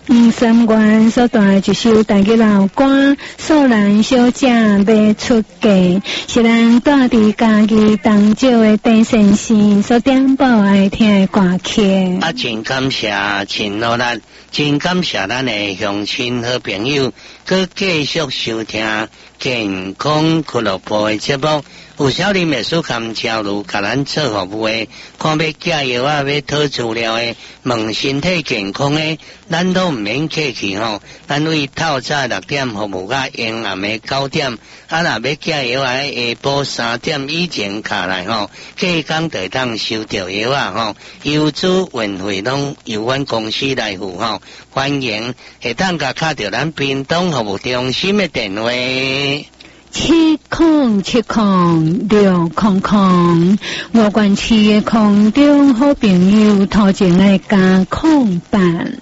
三元所带一首大吉老歌，素兰小姐要出嫁，是咱住伫家己当少的陈先生所点播爱听的歌曲。 真感谢，真努力，真感谢咱的乡亲好朋友，佮继续收听健康俱乐部的节目。有少年秘书含交流，甲咱做服务的，看要寄药啊，要讨资料的，问身体健康的，咱都唔免客气吼。咱为透早6点服务到阴暗的9点，若要寄药啊，下晡3点以前下来吼，隔工就当收到药啊吼。邮资运费拢由阮公司来付吼。欢迎会当甲敲到咱屏东服务中心的电话。 7070600，我管市的空中好朋友头前来加空办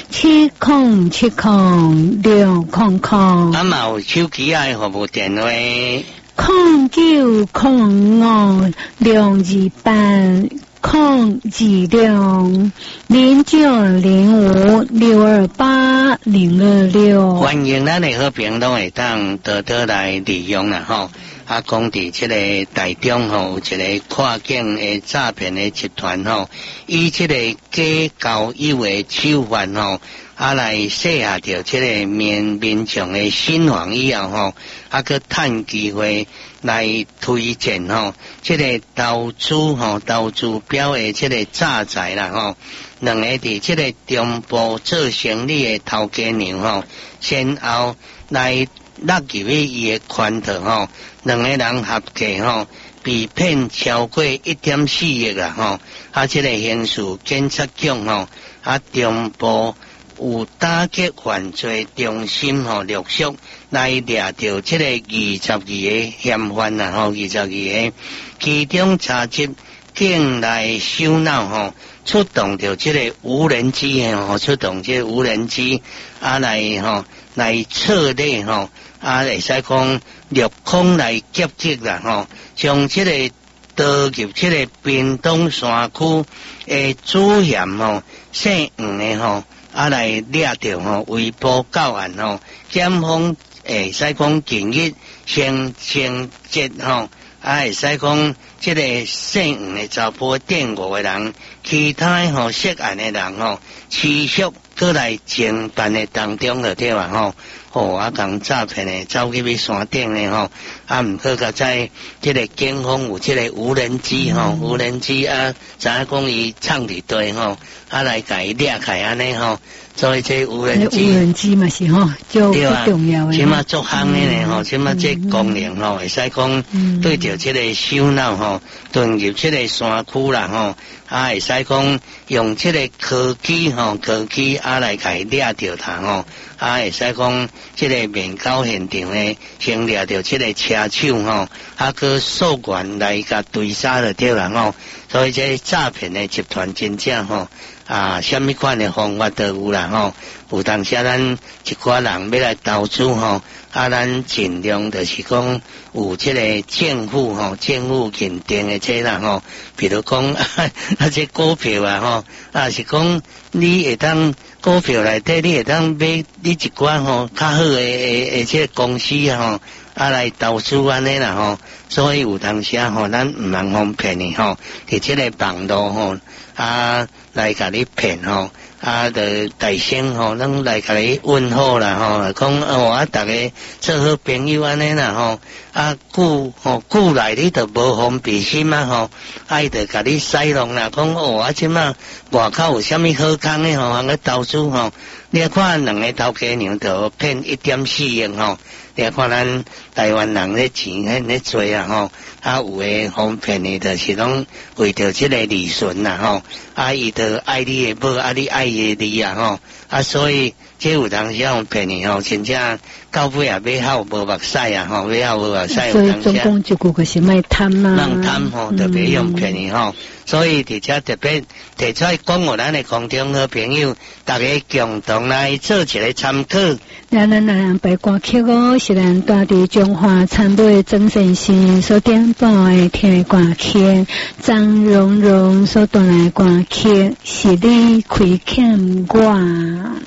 ，7070600。 嘛有手机的服务电话 0905-028-026。 欢迎咱的好朋友拢会当多多来利用啦吼。讲伫这个台中吼，有一个跨境的诈骗的集团吼，以这个假交友的手法吼，来设下着这个民众的信用以后吼，佮趁机会来推荐吼，这个投资标的这个诈财啦吼，两个伫这个中部做生意的头家娘吼，先后来落入去伊的圈套吼，两个人合计吼，被骗超过1.4亿啊吼，这个刑事检察局吼，中部有打击犯罪中心吼，陆续来抓到这个22个嫌犯啦吼，22个，其中查缉境内首脑吼，出动着这个无人机吼，出动这个无人机来策略吼，会使讲陆空来劫击啦吼，将这个导入这个屏东山区的主嫌吼，姓黄的吼，来抓着吼，围捕到案吼，检方会使讲近日先接吼，会使讲这个姓黄的查甫电5个人，其他吼涉案的人吼，持续过来侦办的当中就对啦吼。讲诈骗的走去要山顶的吼，毋过甲在这个警方有这个无人机吼，无人机知影讲伊藏伫地吼，来甲伊掠开安尼吼，所以这无人机嘛是吼，就不重要的。 即马做行的呢吼，即马这功能吼，会使讲对着这个首脑吼，遁入这个山区啦吼，会使讲用这个科技来甲伊掠着他吼，会使讲这个面到现场呢，先掠着这个车手吼，个数员来甲追杀就对啦吼，所以这诈骗的集团真正吼。什么款的方法都有啦吼，有当时咱一寡人要来投资吼，咱尽量就是讲有这个政府认定的这啦吼，比如讲这股票啊吼，是讲你会当股票内底你会当买你一寡吼较好的这公司吼，来投资安尼啦吼，所以有当时吼，咱唔通方骗你吼，伫这个网络吼来甲你骗吼，就大声吼，咱来甲你问候啦吼，讲大家做好朋友安尼啦吼，久来你就无防备心啊吼，伊就甲你使弄啦，讲即马外口有啥物好康的吼，个投资吼，你看两个头家娘就骗1.4亿吼，你看咱台湾人咧钱咧多啊吼，有诶方骗的，就是拢为着这个利润啦吼，伊就爱你的宝，你爱伊的利啊吼，所以这有当时用骗你吼，真正到尾也买好无目屎啊吼，买好无目屎。 所以总共一句就是莫贪啊， 莫贪吼，特别用骗你吼。所以伫遮特别提出来讲，我咱的空中好朋友，大家共同来做一个参考。 咱白歌曲是咱住伫中华参北曾先生所点播的听的歌曲，张蓉蓉所带来的歌曲是你亏欠我。